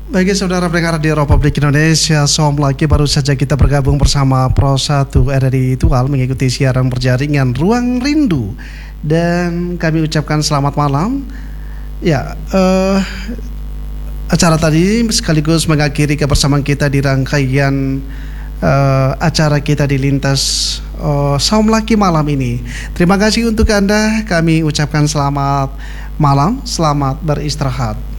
Bagi saudara pendengar di Republik Indonesia, som lagi baru saja kita bergabung bersama Pro 1 RRI Tual mengikuti siaran berjaringan Ruang Rindu. Dan kami ucapkan selamat malam. Ya, acara tadi sekaligus mengakhiri kebersamaan kita di rangkaian acara kita di Lintas Saum Laki malam ini. Terima kasih untuk Anda. Kami ucapkan selamat malam, selamat beristirahat.